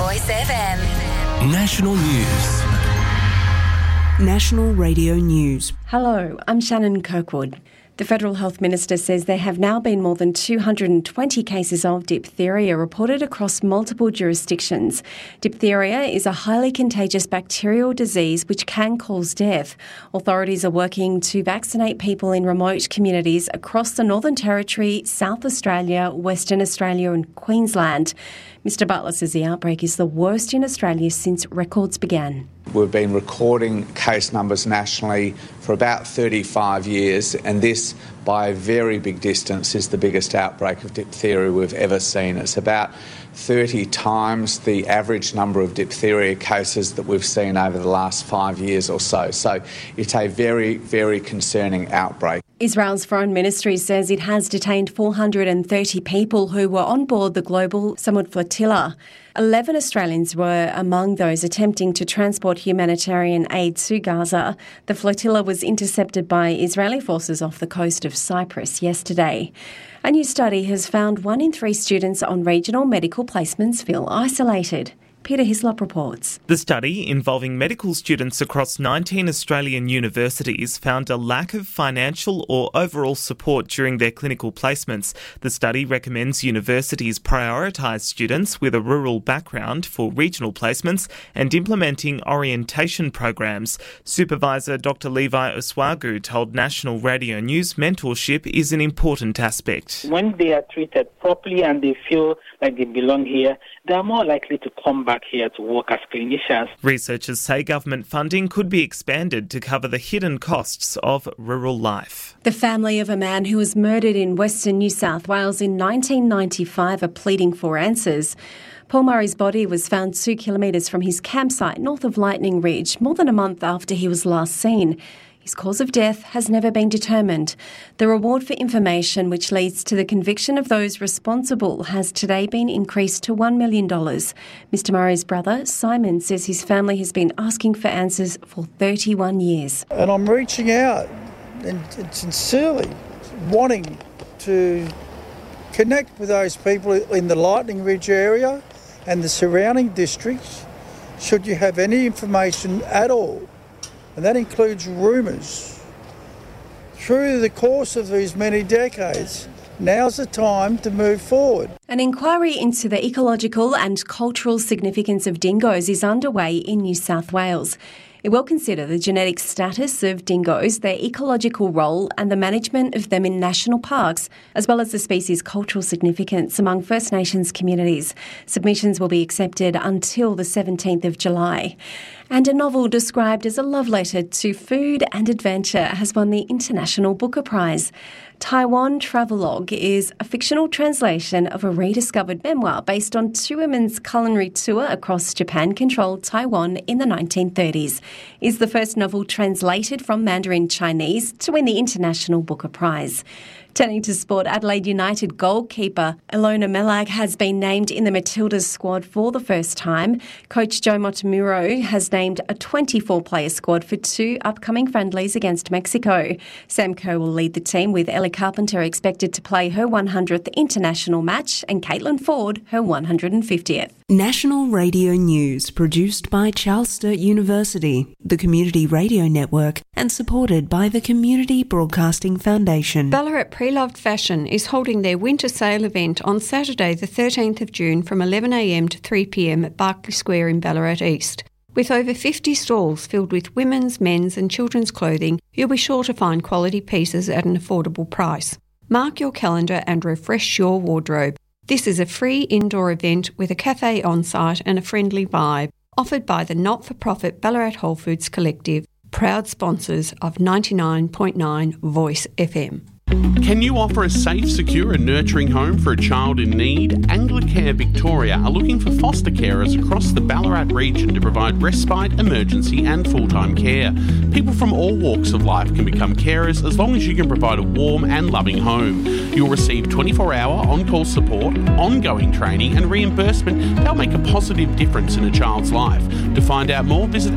Voice FM. National News. National Radio News. Hello, I'm Shannon Kirkwood. The Federal Health Minister says there have now been more than 220 cases of diphtheria reported across multiple jurisdictions. Diphtheria is a highly contagious bacterial disease which can cause death. Authorities are working to vaccinate people in remote communities across the Northern Territory, South Australia, Western Australia and Queensland. Mr Butler says the outbreak is the worst in Australia since records began. We've been recording case numbers nationally for about 35 years, and this, by a very big distance, is the biggest outbreak of diphtheria we've ever seen. It's about 30 times the average number of diphtheria cases that we've seen over the last 5 years or so. So it's a very, very concerning outbreak. Israel's Foreign Ministry says it has detained 430 people who were on board the global Samud flotilla. 11 Australians were among those attempting to transport humanitarian aid to Gaza. The flotilla was intercepted by Israeli forces off the coast of Cyprus yesterday. A new study has found 1 in 3 students on regional medical placements feel isolated. Peter Hislop reports. The study, involving medical students across 19 Australian universities, found a lack of financial or overall support during their clinical placements. The study recommends universities prioritise students with a rural background for regional placements and implementing orientation programs. Supervisor Dr Levi Oswagu told National Radio News mentorship is an important aspect. When they are treated properly and they feel like they belong here, they are more likely to come back here to work as clinicians. Researchers say government funding could be expanded to cover the hidden costs of rural life. The family of a man who was murdered in Western New South Wales in 1995 are pleading for answers. Paul Murray's body was found 2 kilometres from his campsite north of Lightning Ridge, more than a month after he was last seen. His cause of death has never been determined. The reward for information, which leads to the conviction of those responsible, has today been increased to $1 million. Mr Murray's brother, Simon, says his family has been asking for answers for 31 years. And I'm reaching out and sincerely wanting to connect with those people in the Lightning Ridge area and the surrounding districts, should you have any information at all. And that includes rumours. Through the course of these many decades, now's the time to move forward. An inquiry into the ecological and cultural significance of dingoes is underway in New South Wales. It will consider the genetic status of dingoes, their ecological role and the management of them in national parks, as well as the species' cultural significance among First Nations communities. Submissions will be accepted until the 17th of July. And a novel described as a love letter to food and adventure has won the International Booker Prize. Taiwan Travelogue is a fictional translation of a rediscovered memoir based on 2 women's culinary tour across Japan-controlled Taiwan in the 1930s. It's the first novel translated from Mandarin Chinese to win the International Booker Prize. Turning to sport, Adelaide United goalkeeper Ilona Melag has been named in the Matildas squad for the first time. Coach Joe Motomuro has named a 24-player squad for 2 upcoming friendlies against Mexico. Sam Kerr will lead the team, with Ellie Carpenter expected to play her 100th international match and Caitlin Ford her 150th. National Radio News, produced by Charles Sturt University, the Community Radio Network, and supported by the Community Broadcasting Foundation. Ballarat Pre-Loved Fashion is holding their winter sale event on Saturday the 13th of June from 11am to 3pm at Barclay Square in Ballarat East. With over 50 stalls filled with women's, men's and children's clothing, you'll be sure to find quality pieces at an affordable price. Mark your calendar and refresh your wardrobe. This is a free indoor event with a cafe on site and a friendly vibe, offered by the not-for-profit Ballarat Whole Foods Collective, proud sponsors of 99.9 Voice FM. Can you offer a safe, secure and nurturing home for a child in need? Anglicare Victoria are looking for foster carers across the Ballarat region to provide respite, emergency and full-time care. People from all walks of life can become carers as long as you can provide a warm and loving home. You'll receive 24-hour on-call support, ongoing training and reimbursement that'll make a positive difference in a child's life. To find out more, visit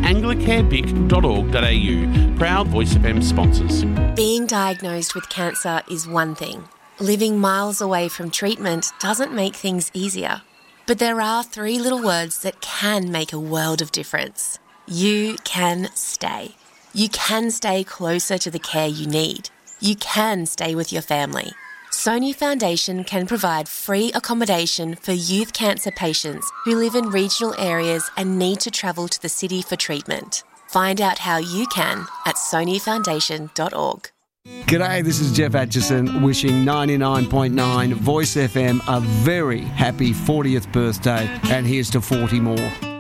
anglicarevic.org.au. Proud Voice FM sponsors. Being diagnosed with cancer is one thing. Living miles away from treatment doesn't make things easier. But there are 3 little words that can make a world of difference. You can stay. You can stay closer to the care you need. You can stay with your family. Sony Foundation can provide free accommodation for youth cancer patients who live in regional areas and need to travel to the city for treatment. Find out how you can at sonyfoundation.org. G'day, this is Jeff Atchison wishing 99.9 Voice FM a very happy 40th birthday, and here's to 40 more.